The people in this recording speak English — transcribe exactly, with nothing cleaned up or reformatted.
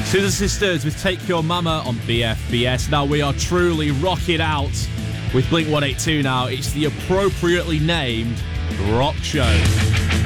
Scissor Sisters with Take Your Mama on B F B S. Now we are truly rocking out with Blink one eighty-two now. It's the appropriately named Rock Show.